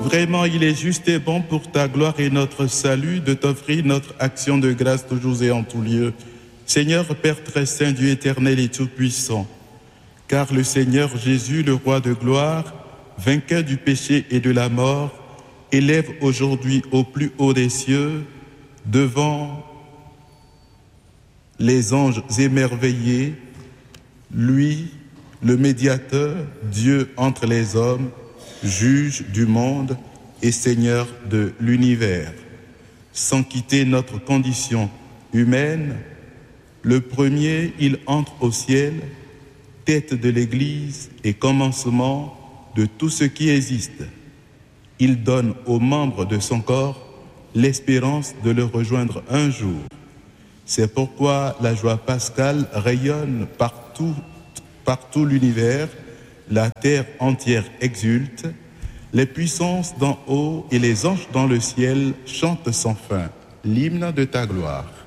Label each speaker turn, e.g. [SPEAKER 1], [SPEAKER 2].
[SPEAKER 1] Vraiment, il est juste et bon pour ta gloire et notre salut de t'offrir notre action de grâce toujours et en tout lieu. Seigneur, Père très saint, Dieu éternel et tout-puissant, car le Seigneur Jésus, le roi de gloire, vainqueur du péché et de la mort, élève aujourd'hui au plus haut des cieux, devant les anges émerveillés, lui, le médiateur, Dieu entre les hommes, juge du monde et Seigneur de l'univers. Sans quitter notre condition humaine, le premier, il entre au ciel, tête de l'Église et commencement de tout ce qui existe. Il donne aux membres de son corps l'espérance de le rejoindre un jour. C'est pourquoi la joie pascale rayonne par tout l'univers, la terre entière exulte, les puissances d'en haut et les anges dans le ciel chantent sans fin l'hymne de ta gloire.